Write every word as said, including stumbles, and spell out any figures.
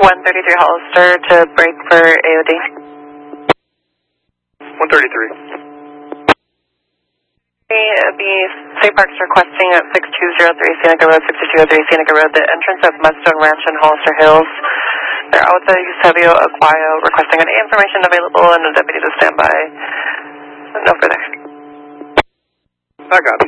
one thirty-three Hollister to break for A O D. one thirty-three. The State Parks requesting at six two zero three Seneca Road, six two zero three Seneca Road, the entrance of Mudstone Ranch in Hollister Hills. They're out with the Eusebio Aguayo requesting any information available and a deputy to stand by. No further. I got it.